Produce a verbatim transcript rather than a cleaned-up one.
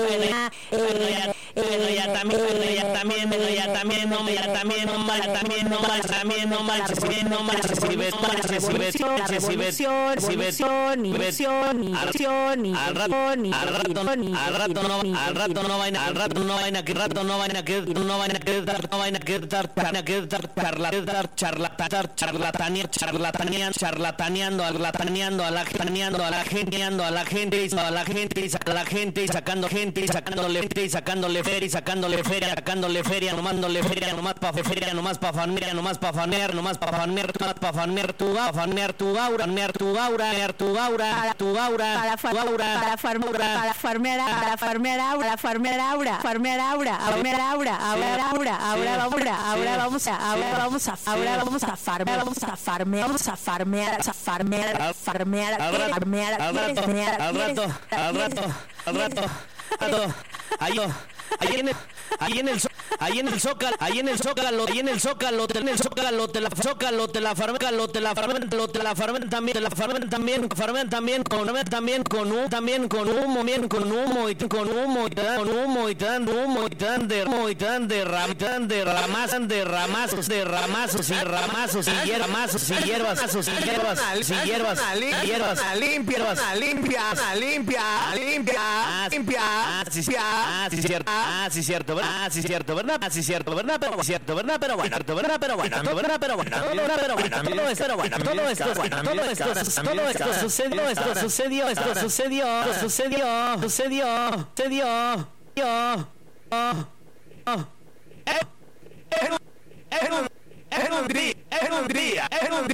bueno, ya, bueno, ya, bueno, ya también, bueno, ya también, bueno, ya también, no, ya también, no más, también, no más, también, no manches, bien, no manches, si ves, manches, si ves, si ves, si ves, ni versión, ni versión, ni al rato, al rato, al rato no, al rato no vayan, al rato no vayan a que rato no vayan a que no vayan a quedar, no vayan a quedar, van a quedar charlatar, charlatar, charlatanear, charlataneando, charlataneando, charlataneando a la gente, a la gente, a la gente, a la gente, a la gente, sacando gente, sacándole gente, sacándole feria, sacándole feria, sacándole feria, nomándole feria, nomás pa' feria, nomás pa' fanear, nomás pa' fanear, nomás pa' fanear, nomás pa' fanear tu aura, fanear tu aura, fanear tu aura, fanear tu aura, tu aura, para farmear, para farmear, para farmear, para farmear aura, farmear aura, farmear aura, farmear aura, ahora aura, ahora vamos a, ahora vamos a, ahora vamos a, ahora vamos a farmear, vamos a farmear, vamos a farmear, a farmear, farmear, farmear, al rato, al rato, al rato, al rato, al rato, ahí, ahí en el, ahí en el, ahí en el zócalo, ahí en el zócalo, ahí en el zócalo, en el zócalo, te la zócalo, te la farmean, te la farmean, te la farmean también, te la farmean también, farmean también, con también con humo, también con humo, bien con humo y con humo y te dan humo y te dan humo y te dan de humo y te dan de ram, te dan de ramas, de ramazos, de ramazos y ramazos y hierbas, y hierbas, y hierbas, y hierbas, hierbas, limpia, limpia, limpia, limpia, limpia, ah, sí, ah, sí, cierto, ah, sí, cierto, ah, sí, cierto, ¿verdad? Ah, sí, cierto, ¿verdad? Pero cierto, ¿verdad? Pero bueno, ¿verdad? Pero bueno, ¿verdad? Pero bueno, pero bueno, todo esto, pero bueno, todo esto, todo esto, todo esto sucedió, esto sucedió, esto sucedió, sucedió, sucedió, sucedió, yo, oh, oh, en un, en un día, en un día, en un día.